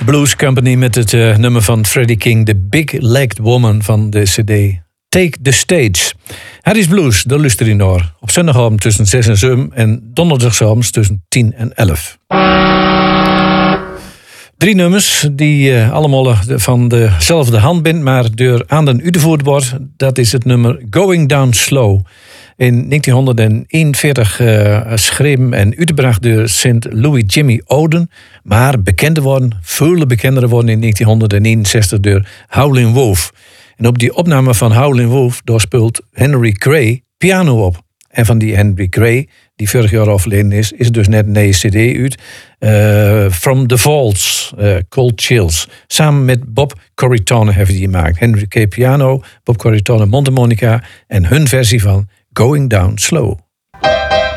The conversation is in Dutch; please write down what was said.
Blues Company met het nummer van Freddie King, The Big Legged Woman van de CD Take the Stage. Harry's Blues, daar luister je naar. Op zondagavond tussen 6 en 7 en donderdagavond tussen 10 en 11. 3 nummers die allemaal van dezelfde hand bent, maar door aan den uitgevoerd wordt. Dat is het nummer Going Down Slow. In 1941 geschreven en uitgebracht door St. Louis Jimmy Oden. Maar veel bekender worden in 1961 door Howlin' Wolf. En op die opname van Howlin' Wolf daar speelt Henry Gray piano op. En van die Henry Gray, die vorig jaar overleden is dus net een nieuwe cd uit. From the Vaults, Cold Chills. Samen met Bob Corritone hebben die gemaakt. Henry Gray piano, Bob Corritone mondharmonica en hun versie van Going Down Slow.